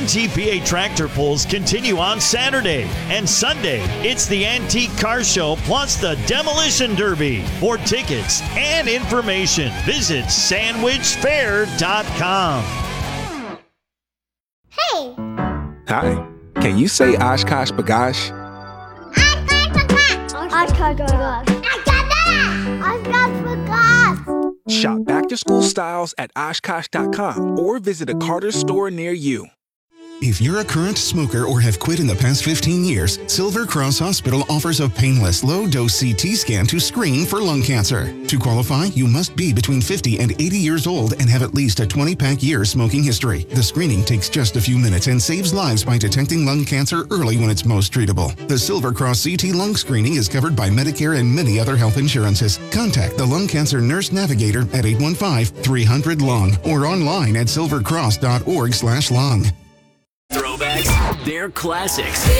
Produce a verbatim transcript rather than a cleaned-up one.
N T P A tractor pulls continue on Saturday and Sunday. It's the Antique Car Show plus the Demolition Derby. For tickets and information, visit sandwich fair dot com. Hey! Hi. Can you say Oshkosh B'gosh? Oshkosh B'gosh. Oshkosh B'gosh. Shop back-to-school styles at oshkosh dot com or visit a Carter's store near you. If you're a current smoker or have quit in the past fifteen years, Silver Cross Hospital offers a painless, low-dose C T scan to screen for lung cancer. To qualify, you must be between fifty and eighty years old and have at least a twenty-pack year smoking history. The screening takes just a few minutes and saves lives by detecting lung cancer early when it's most treatable. The Silver Cross C T lung screening is covered by Medicare and many other health insurances. Contact the Lung Cancer Nurse Navigator at eight one five, three hundred, lung or online at silvercross dot org slash lung. Throwbacks, they're classics.